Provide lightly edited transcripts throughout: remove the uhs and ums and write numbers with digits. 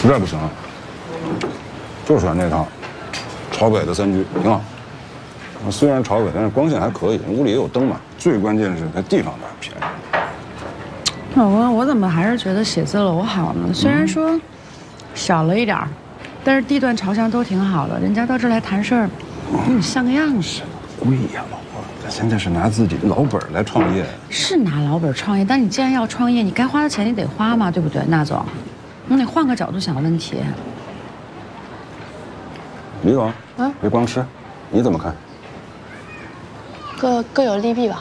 实在不行，就选那套朝北的3居，挺好。虽然朝北，但是光线还可以，屋里也有灯嘛。最关键是它地方大，便宜。 老公，我怎么还是觉得写字楼好呢？虽然说小了一点儿，但是地段朝向都挺好的。人家到这儿来谈事儿，给你像个样子。 贵呀，老婆，咱现在是拿自己老本来创业。 是拿老本创业，但你既然要创业，你该花的钱你得花嘛，对不对，那总？你换个角度想问题。 李总，别光吃，你怎么看？ 各有利弊吧。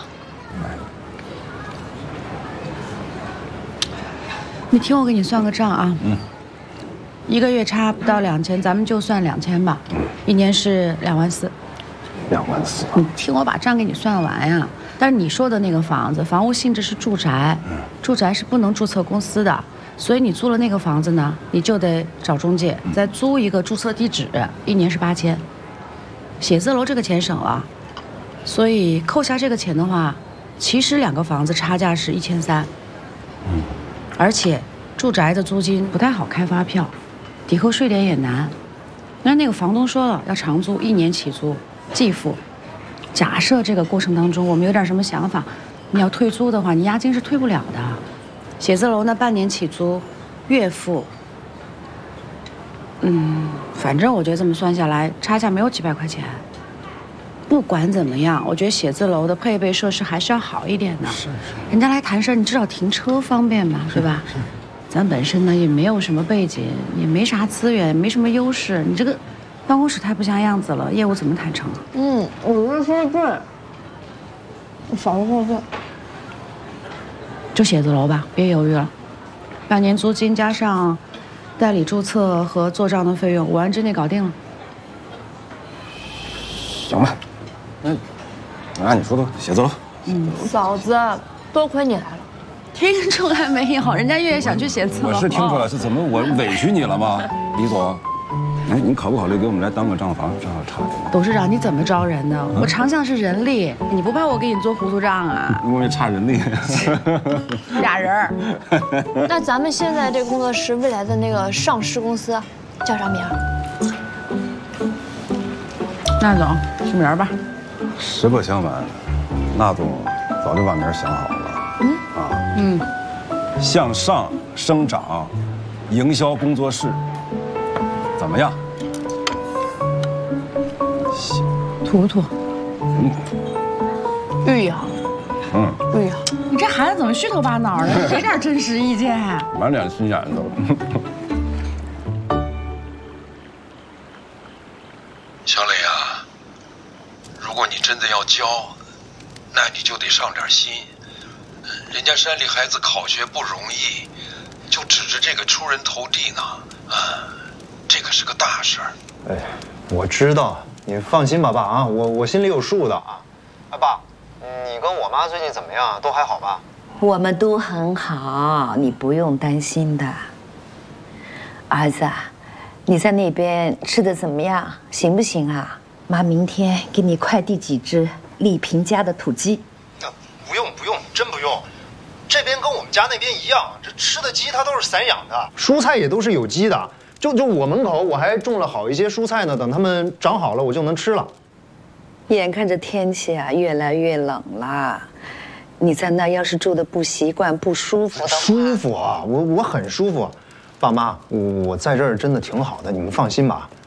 你听我给你算个账啊。1个月差不到2000，咱们就算2000吧。1年是2万4。 2万4。 你听我把账给你算完呀。但是你说的那个房子，房屋性质是住宅，住宅是不能注册公司的，所以你租了那个房子呢，你就得找中介再租一个注册地址，1年是8000。写字楼这个钱省了，所以扣下这个钱的话，其实2个房子差价是1300。而且住宅的租金不太好开发票，抵扣税点也难。那个房东说了，要长租，1年起租，季付。假设这个过程当中我们有点什么想法，你要退租的话，你押金是退不了的。写字楼呢，半年起租，月付。反正我觉得这么算下来，差价没有几百块钱。不管怎么样，我觉得写字楼的配备设施还是要好一点的。是。人家来谈事儿，你至少停车方便嘛，对吧？是。咱本身呢也没有什么背景，也没啥资源，没什么优势。你这个办公室太不像样子了，业务怎么谈成？ 我这说的对，房子说的对。 就写字楼吧，别犹豫了。半年租金加上代理注册和做账的费用，5万之内搞定了。 行吧。那按你说的写字楼。 嫂子，多亏你来了。 听出来没有？人家月月想去写字楼。 我是听出来，是怎么我委屈你了吗，李总？你考不考虑给我们来当个账房？正好差点。 董事长，你怎么招人的？我长项是人力，你不怕我给你做糊涂账啊？ 因为差人力。 俩人儿。 那咱们现在这个工作室未来的那个上市公司叫啥名？ 那总，出名吧。 实不相瞒，那总早就把名想好了。向上生长营销工作室，怎么样？ 土不土？ 寓意好。寓意好。 你这孩子怎么虚头巴脑的？给点真实意见。 满脸心眼子。 小磊啊，如果你真的要教，那你就得上点心。人家山里孩子考学不容易，就指着这个出人头地呢，这可是个大事儿。 哎，我知道，你放心吧，爸啊，我心里有数的啊。爸，你跟我妈最近怎么样？都还好吧？ 我们都很好，你不用担心的。儿子，你在那边吃的怎么样？行不行啊？妈明天给你快递几只丽萍家的土鸡。 不用，真不用。这边跟我们家那边一样，这吃的鸡它都是散养的，蔬菜也都是有机的。就我门口我还种了好一些蔬菜呢，等它们长好了我就能吃了。 眼看着天气啊越来越冷了，你在那要是住的不习惯、不舒服的话， 舒服啊，我很舒服。爸妈，我在这儿真的挺好的，你们放心吧。